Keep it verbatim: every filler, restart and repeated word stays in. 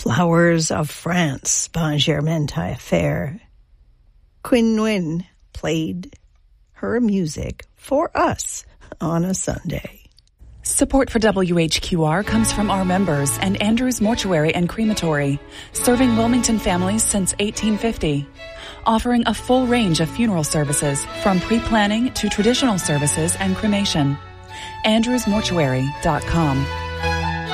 Flowers of France by Germaine Taillefer. Quinn Nguyen played her music for us on a Sunday. Support for W H Q R comes from our members and Andrews Mortuary and Crematory, serving Wilmington families since eighteen fifty. Offering a full range of funeral services from pre-planning to traditional services and cremation. andrews mortuary dot com.